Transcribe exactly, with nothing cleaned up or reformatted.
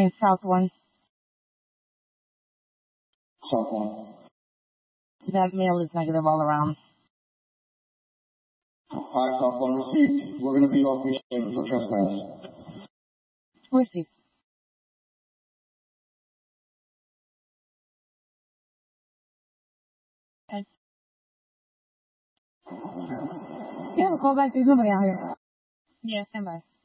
in South one. South one. That mail is negative all around. All right, South one received. We're going to be off received for trespass. Received. Okay. Yeah, we'll call back. There's nobody out here. Yeah, stand by.